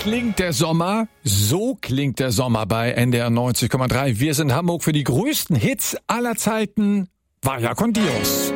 klingt der Sommer? So klingt der Sommer bei NDR 90,3. Wir sind Hamburg für die größten Hits aller Zeiten. Vaya con Dios.